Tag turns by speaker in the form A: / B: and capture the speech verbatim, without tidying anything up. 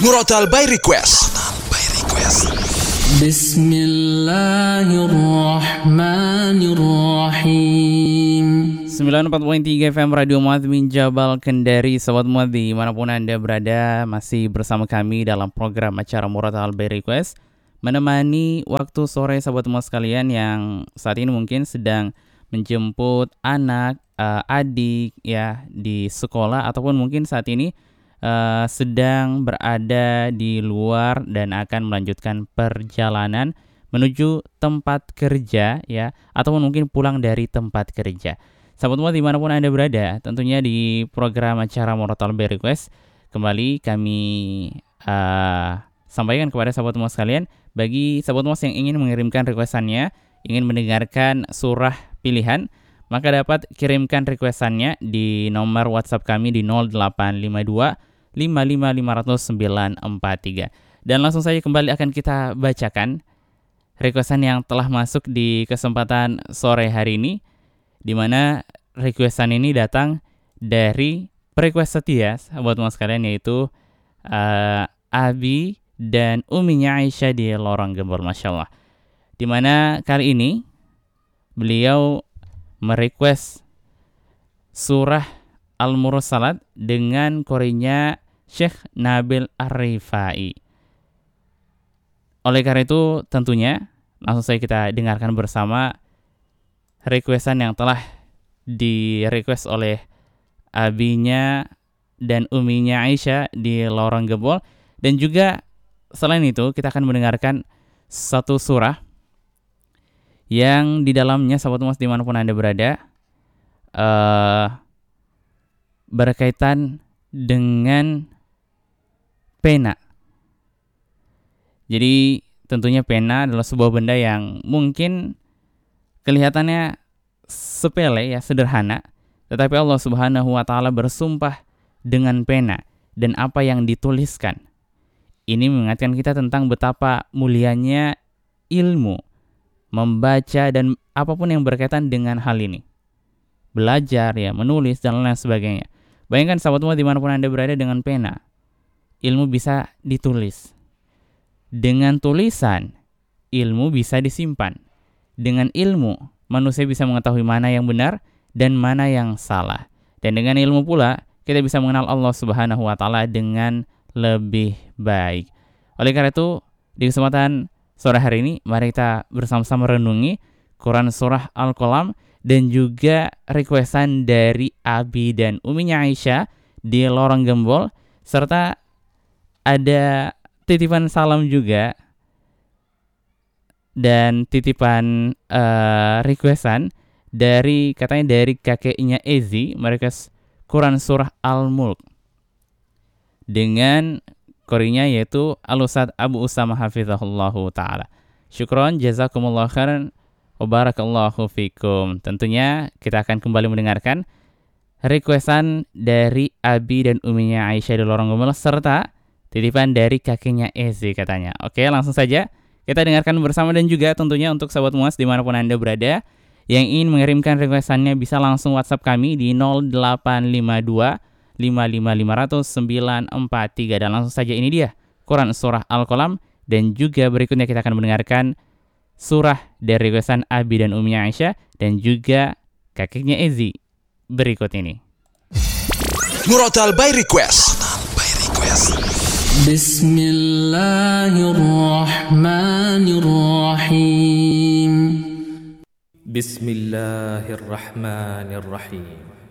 A: Murotal by Request. By Request.
B: Bismillahirrahmanirrahim. sembilan puluh empat koma tiga F M Radio Muadzmin Jabal Kendari. Sobat Muadzi, manapun Anda berada, masih bersama kami dalam program acara Murotal by Request, menemani waktu sore sahabat Muaz sekalian yang saat ini mungkin sedang menjemput anak, uh, adik ya di sekolah, ataupun mungkin saat ini Uh, sedang berada di luar dan akan melanjutkan perjalanan menuju tempat kerja ya, ataupun mungkin pulang dari tempat kerja. Sahabat semua dimanapun Anda berada, tentunya di program acara Murotal by Request kembali kami uh, sampaikan kepada sahabat semua sekalian. Bagi sahabat semua yang ingin mengirimkan requestannya, ingin mendengarkan surah pilihan, maka dapat kirimkan requestannya di nomor WhatsApp kami di nol delapan lima dua lima lima lima nol nol sembilan empat tiga. Dan langsung saja kembali akan kita bacakan requestan yang telah masuk di kesempatan sore hari ini, di mana requestan ini datang dari request setia sahabat Mas sekalian, yaitu uh, Abi dan uminya Aisyah di Lorong Gembol, Masya Allah. Di mana kali ini beliau merequest surah Al-Mursalat dengan korenya Syekh Nabil Ar-Rifai. Oleh karena itu tentunya langsung saja kita dengarkan bersama requestan yang telah di-request oleh abinya dan uminya Aisyah di Lorong Gembol. Dan juga selain itu kita akan mendengarkan satu surah yang di dalamnya sahabat Mas dimanapun Anda berada uh, berkaitan dengan pena. Jadi tentunya pena adalah sebuah benda yang mungkin kelihatannya sepele ya, sederhana, tetapi Allah Subhanahu wa taala bersumpah dengan pena dan apa yang dituliskan. Ini mengingatkan kita tentang betapa mulianya ilmu, membaca dan apapun yang berkaitan dengan hal ini. Belajar ya, menulis dan lain sebagainya. Bayangkan sahabat semua dimanapun Anda berada, dengan pena ilmu bisa ditulis. Dengan tulisan ilmu bisa disimpan. Dengan ilmu manusia bisa mengetahui mana yang benar dan mana yang salah. Dan dengan ilmu pula kita bisa mengenal Allah Subhanahu wa taala dengan lebih baik. Oleh karena itu di kesempatan sore hari ini mari kita bersama-sama renungi Quran surah Al-Qalam dan juga requestan dari Abi dan uminya Aisyah di Lorong Gembol, serta ada titipan salam juga dan titipan uh, requestan dari katanya dari kakeknya Ezi, mereka Quran surah Al-Mulk dengan korinya yaitu Al-Ustadz Abu Usama hafizahullahu ta'ala. Syukron, jazakumullah khairan, wabarakallahu fikum. Tentunya kita akan kembali mendengarkan requestan dari Abi dan uminya Aisyah di Lorong Gembol serta titipan dari kakeknya Ezi katanya. Oke, langsung saja kita dengarkan bersama. Dan juga tentunya untuk sahabat Muaz dimanapun Anda berada yang ingin mengirimkan requestannya bisa langsung WhatsApp kami di nol delapan lima dua lima lima lima nol nol sembilan empat tiga. Dan langsung saja ini dia Quran surah Al-Qalam, dan juga berikutnya kita akan mendengarkan surah dari requestan Abi dan uminya Aisyah dan juga kakeknya Ezi berikut ini.
A: Murotal by Request. By Request.
C: Bismillahirrahmanirrahim. Bismillahirrahmanirrahim.